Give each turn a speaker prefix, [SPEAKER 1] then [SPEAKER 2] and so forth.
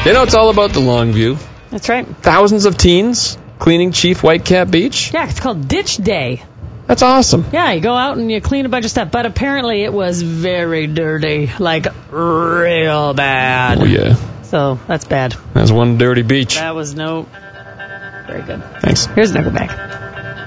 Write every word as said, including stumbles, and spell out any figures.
[SPEAKER 1] You know, it's all about the Longview.
[SPEAKER 2] That's right.
[SPEAKER 1] Thousands of teens cleaning Chief Whitecap Beach.
[SPEAKER 2] Yeah, it's called Ditch Day.
[SPEAKER 1] That's awesome.
[SPEAKER 2] Yeah, you go out and you clean a bunch of stuff, but apparently it was very dirty, like real bad.
[SPEAKER 1] Oh, yeah.
[SPEAKER 2] So that's bad.
[SPEAKER 1] That's one dirty beach.
[SPEAKER 2] That was no... Very good.
[SPEAKER 1] Thanks.
[SPEAKER 2] Here's Nickelback.